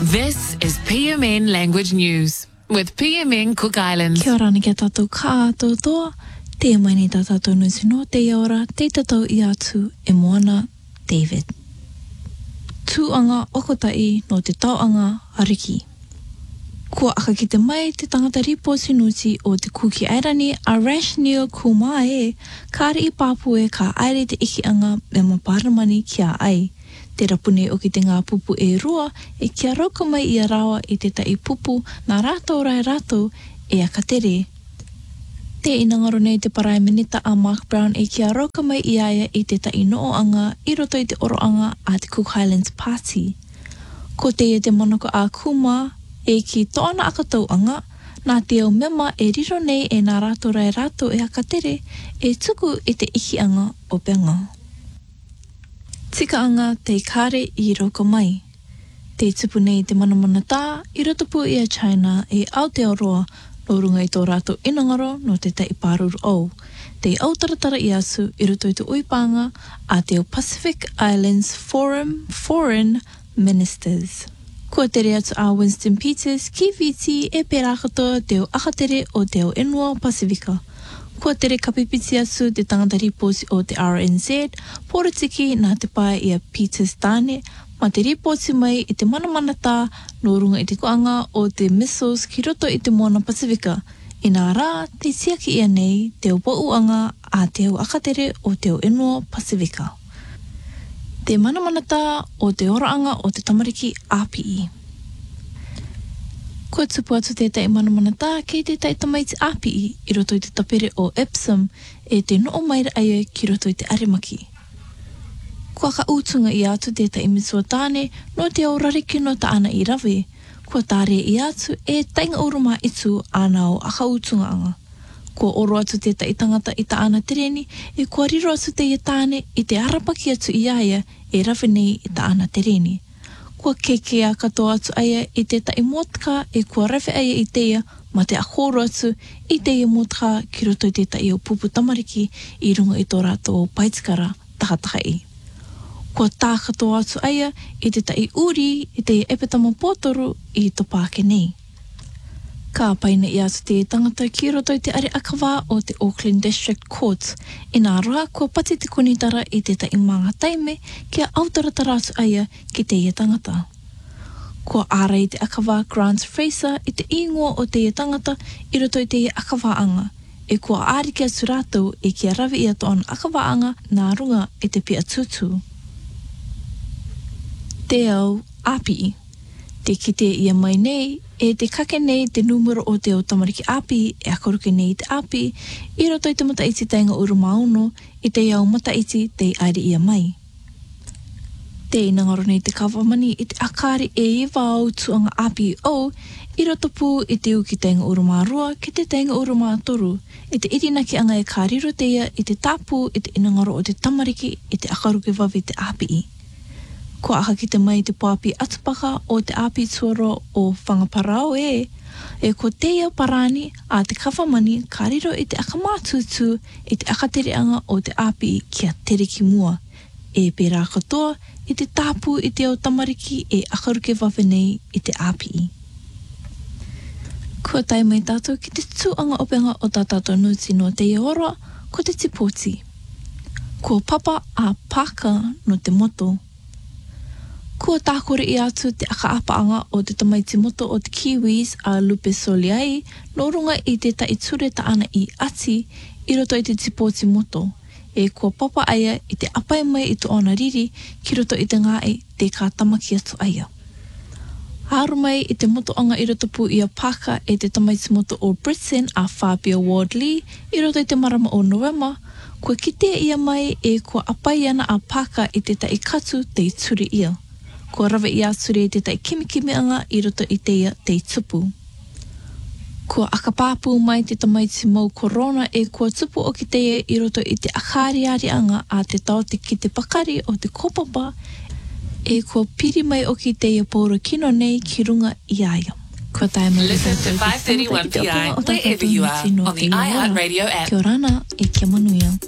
This is PMN Language News with PMN Cook Islands. Kia ora ni kia tātou ka toa, te mai ni tātou nusino te ora, te tātou I atu e moana David. Tūanga okotai no te tauanga ariki. Kua aka ki te mai te tangata ripo sinuti o te kuki airani a Rashnil Kumae, kāre I pāpue ka aere te ikianga me maparamani kia ai. Te rapune o ki te ngā pupu e rua, e kia rauka mai I a rawa I te tai pupu, nā rātou rai rātou e a katere. Te inangaro nei te parae minita a Mark Brown e kia rauka mai I aia I te tai nooanga, I roto I te oroanga a te Cook Highlands Party. Ko te e te manako a Kuma, e ki toana akatauanga, nā te au mema e riro nei e nā rātou rai rātou e a katere, e tuku I te ikianga o penga. Tikaanga te kāre I rauka mai. Te tupu nei te manamana tā, I rotopu I a China e Aotearoa, no runga I tō rātou inangaro no te tai pāruru au. Te autaratara I asu I roto I te uipanga a te Pacific Islands Forum Foreign Ministers. Kua tere atu a Winston Peters ki viti e pērākatoa te o akatere o te o Enua Pasifika. Kua tere kapipiti atu te tangata ripoti o te RNZ, porotiki nā te pae I a Peters tāne, ma te ripoti mai I te manamana tā no runga I te kuanga o te missiles ki roto I te moana Pasifika. I nā rā, te tiaki ia nei te o pauanga a te o akatere o te o Enua Pasifika. Te manamana tā o te oraanga o te tamariki API. Kua tupu atu tētai manamana tā kei te tai tamaiti API I roto I te tapere o Epsom e te noo maira aia ki roto I te arimaki. Kua ka utunga I atu tētai misua tāne no te au rariki no ta ana I rawe. Kua tāre I atu e tainga uruma itu ana o aka utunga anga. Kua oro atu tētai tangata I ta ana tereni e kua riro atu te ia tāne I te arapaki atu I aia e rawe nei I ta ana tereni. Kua keke a katoa atu aia I te tai motka e kua rawe aia I teia ma te ahoro atu I teia motka ki roto I te tai o pupu tamariki I runga I tō rātou o paitikara takatakai. Kua tā katoa atu aia I te tai uri I teia epetama pōtoru I tō pāke nei. Ka paina I atu te tangata ki roto I te are akawā o te Auckland District Court. I nā rā kua pati te konitara I te tai manga taime kia autaratara atu aia ki te ia tangata. Kua ara I te akawā Grant Fraser I te ingoa o te ia tangata I roto I te ia akawaanga. E kua āriki atu rātou e kia rawe I ato ana akawaanga nā runga I te pia tutu. Te au API. Te kite ia mai nei, e te kake nei te numero o te o tamariki API, e akaruke nei te API, I roto I te mataiti tainga urumauno, I te iau mataiti te aere ia mai. Te inangaro nei te kawamani I te akari e iwa au tuanga API o, I roto pū I te uki tainga urumarua ki te tainga urumatoru, I te irinaki anga e kāriro te ia I te tāpū I te inangaro o te tamariki I te akaruke wawi te API. Kua aha ki te mai te pāpi atupaka o te api tuaro o whangaparao e ko te iau parani a te kawamani ka riro I te akamātutu I te akatereanga o te api kia tereki mua. E pērā katoa I te tāpū I te o tamariki e akaruke wawhenei I te api. Kua tai mai tātou ki te tuanga openga o tātou nuti no te ioroa ko te tipoti. Kua papa a pāka no te moto. Kua tākore I atu te akaapaanga o te tamaiti moto o te Kiwis a Lupe Soliai, no runga I te tai ture ta ana I ati, I roto I te tipoti moto. E kua papa aia I te apai mai I to ona riri, ki roto I te ngae te ka tamaki atu aia. Haru mai I te moto anga I roto pu I a paka e te tamaiti moto o Britain a Fabia Wardley, I roto I te marama o Noema, kua kitea ia mai e kua apai ana a paka I te tai katu te ture ia. Kua rawe I ature te tai kimikimi anga I roto I teia te tupu. Kua akapāpū mai te tamaiti mau korona e kua tupu o ki teia I roto I te akariari anga a te tau te ki te pakari o te kopapa e kua piri mai o ki teia pōra kino nei ki runga I aia. Kua tae mai Listen to 531 PI wherever you are on the iHeartRadio app. Kia orana e kia manuia.